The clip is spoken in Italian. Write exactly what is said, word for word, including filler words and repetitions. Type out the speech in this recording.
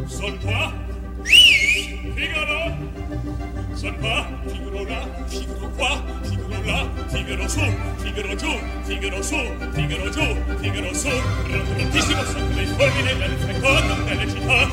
Son qua. Figaro. Son qua. Figaro là. Figaro qua. Figaro là. Figaro su. Figaro giù. Figaro su. Figaro giù. Figaro su. Prontissimo sotto le fulmine del frecciato delle città.